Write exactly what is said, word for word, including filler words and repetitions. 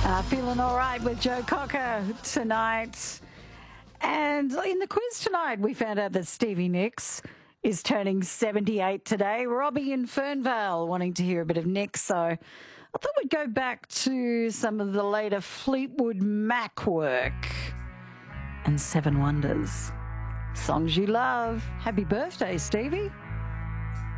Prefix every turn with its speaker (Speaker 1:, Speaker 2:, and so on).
Speaker 1: Uh, feeling all right with Joe Cocker tonight. And in the quiz tonight, we found out that Stevie Nicks is turning seventy-eight today. Robbie in Fernvale wanting to hear a bit of Nicks. So I thought we'd go back to some of the later Fleetwood Mac work and Seven Wonders. Songs you love. Happy birthday, Stevie.